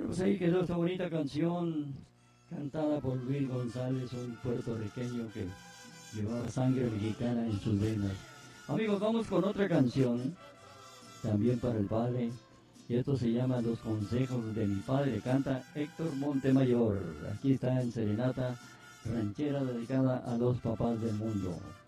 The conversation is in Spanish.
Bueno, pues ahí quedó esta bonita canción cantada por Luis González, un puertorriqueño que llevaba sangre mexicana en sus venas. Amigos, vamos con otra canción, también para el padre, y esto se llama Los consejos de mi padre, canta Héctor Montemayor. Aquí está en Serenata Ranchera dedicada a los papás del mundo.